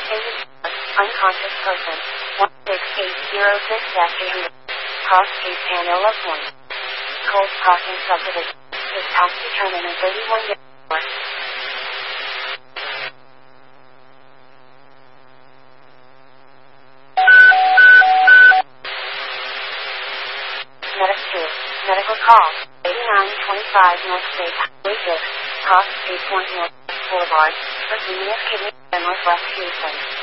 Unconscious person. 16806-800. Cross Street Panola Point. Cold Crossing Subdivision. Dispatch determined in 31 days. Medic 2. Medical call. 8925 North State Highway 6. Cross Street Point North Boulevard. Virginia Kidney, Northwest Houston.